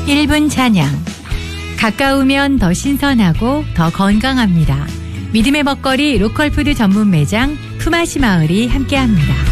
1분 찬양. 가까우면 더 신선하고 더 건강합니다. 믿음의 먹거리 로컬푸드 전문 매장 품앗이 마을이 함께합니다.